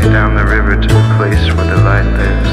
down the river to the place where the light lives.